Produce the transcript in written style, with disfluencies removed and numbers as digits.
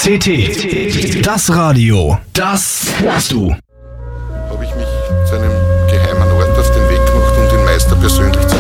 CT, das Radio, das hörst du. Habe ich mich zu einem geheimen Ort auf den Weg gemacht, um den Meister persönlich zu